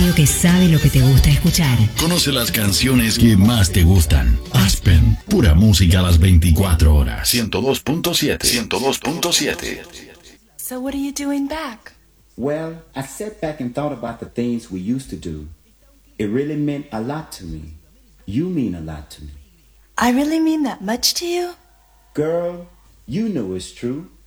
radio que sabe lo que te gusta escuchar. Conoce las canciones que más te gustan. Aspen, pura música a las 24 horas. 102.7. 102.7. So what are you doing back? Well, I sat back and thought about the things we used to do. It really meant a lot to me. You mean a lot to me. I really mean that much to you? Girl, you know it's true.